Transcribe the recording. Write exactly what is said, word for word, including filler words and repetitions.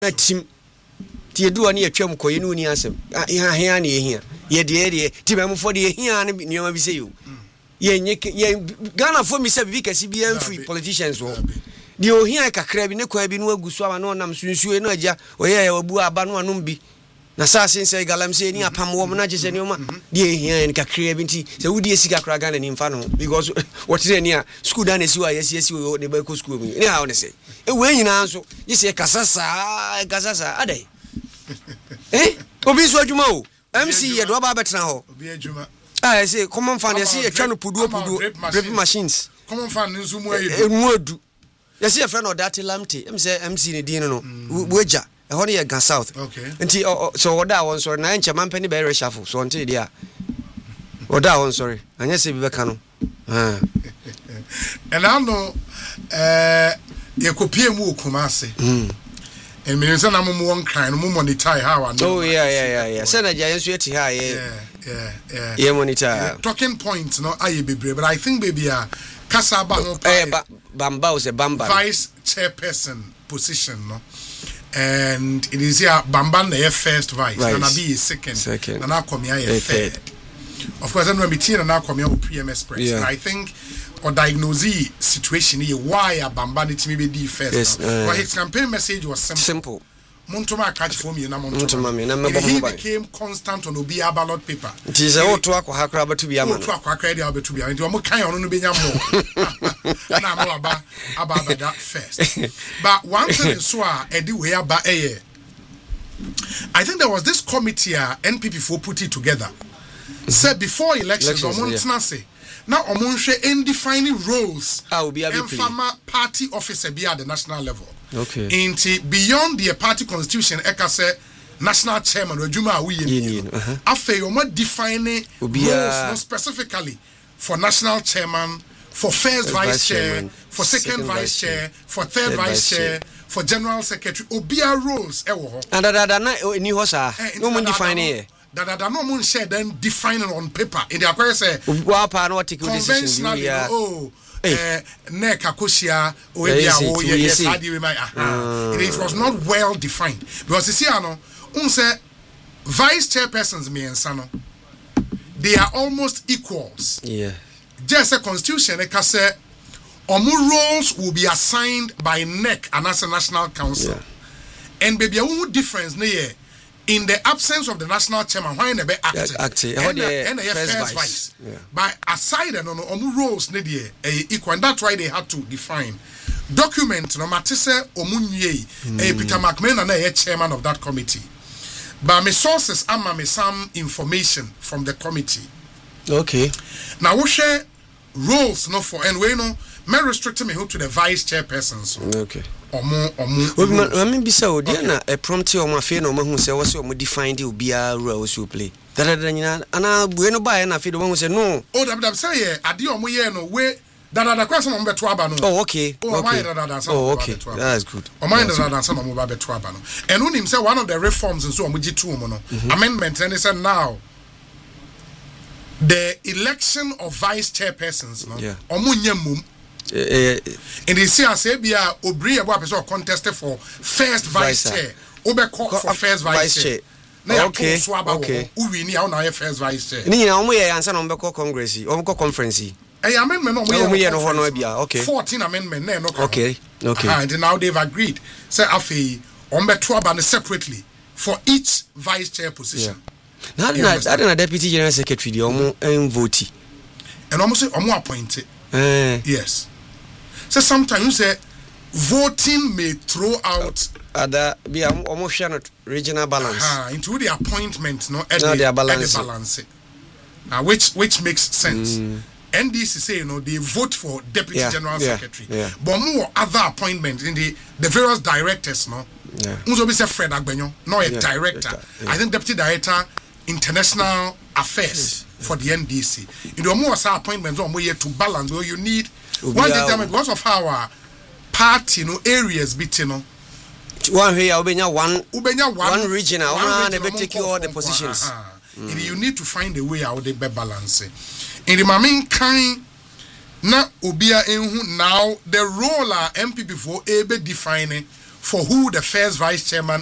na tim ti edu ani atwam koye no ni asem ya hia na ehia ye de ye ti mem for de ehia ne nioma bi se yo ye nye ye Ghana for mi se bi kesi bi en free politicians wo de ohia kakra bi ne kwa bi no agusu ama no nam sunsuo no agya oye ya wabu aba no anom bi na sa sense galamse ni apam wo na gese nioma de ehia en kakra bi nti se wudi esika kra Ghana ni mfa no because what is any school dan esi wa yes yes we dey go school mi ni ha one say e we nyina nso ye se kasasa kasasa adai eh obi so adwuma o M C ye do ba betra ho obi adwuma ah say common fan ye say twa no pudu pudu drip machines common fan nso mu ayi e mu adu ye say friend o that lamte em say M C ne din no weja e ho ne ye Ga South nti so oda won sorry na enche mampani be reshuffle so until dia oda won sorry anya say bi beka no ah and I know eh ye kopie mu okumase mm and me say na mo won kan mo monitor how I know. Oh yeah yeah yeah yeah. Say na giant so eti ha yeah. Yeah yeah. Yeah monitor. Yeah, talking points no aye bebre but I think baby a kasa ba ho eh bamba was a bamba. Vice chairperson position no. And it is here Bamba na first vice, vice. And Abi is second. Second. And Akomia is third. Of course, I'm going to be team and Akomia with P M S press. Yeah. And I think or diagnose situation here why a Bamba need to be the first. Yes, uh, but his campaign message was simple. Simple. Montoma catch for me na Montoma. He became constant on Obia ballot paper. It is a to akwa hakra ba to be ama. To akwa hakra dia ba to be. Nti o mo kan ono no be nya mo. Na mo aba aba that first. But one thing is so a edi we aba eye. I think there was this committee uh, N P P for put it together. Said before elections, elections yeah. say now omonhwe in defining roles ah obi abi former party officer be at the national level. Okay. Into beyond the party constitution eka say national chairman Rejuma we yin. After you more defining roles not specifically for national chairman, for first vice, vice chair, chairman, for second, second vice chair, chair, for third, third vice, vice chair, chair, for general secretary. Obia roles e wo. And that that na ni ho sa. No mo defining that that no mun share then defining on paper in the aquarius say wa pa no take decision oh eh neka kosia o e bia wo yes how do we my aha it was not well defined because you see ano un say vice chairpersons me ensano they are almost equals yeah just a constitution e ka say omu roles will be assigned by N E C and as a national council yeah. And baby a difference na here in the absence of the national chairman, why never acting? Acting. And the first vice. vice. Yeah. But aside and on omu roles, ne die equal, and that's why they had to define document. No matter say omunye, eh Peter McMahon and the chairman of that committee. But my sources ama me some information from the committee. Okay. Now we share roles no for and we know me restricting me to the vice chairpersons. Okay. Omo omo I mean bisa o dia na e prompt o ma fe na o ma hu se wo se o mo define the obia role so play that that nyina ana bue no ba na fe do ma hu se no oh that that say ye ade o mo ye no we that that question mo beto aba no oh okay oh okay that that oh okay that's good o mind that that say mo ba beto aba no and unim say one of the reforms nso o mo gi two mo no amendment and say now the election of vice chairpersons no o mo nya mum Uh, in the C S A B A, Obri abo person contested for first vice, vice chair. Obe call for first vice, vice chair. chair. Okay. Okay. Uwi ni how na first vice chair. Ni na omo ye answer na omo call congress, omo call conference. Eh amendment no omo ye no ho no bia. Okay. fourteen amendment na no. Okay. Okay. And now they've agreed. Say afi omo to aba separately for each vice chair position. Yeah. Na na na deputy general secretary the omo en vote. And omo say omo appointed. Eh. Yes. So sometimes you say voting may throw out other be almost regional balance uh, into the appointment no at no, the, at balance. the balance uh, which which makes sense. mm. N D C say you know they vote for deputy yeah, general yeah, secretary yeah. but more other appointments in the the various directors no yeah unzo be say Fred Agbenyo no a yeah, director yeah. I think deputy director international affairs yes. for the N D C in the more appointments on here to balance where you need one determined because of our party no areas bit you know one here ubenya one ubenya one one regional one they take all the positions mm. You need to find a way how they be balance in the main kind na obia enhu now the role are M P P for ebe defining for who the first vice chairman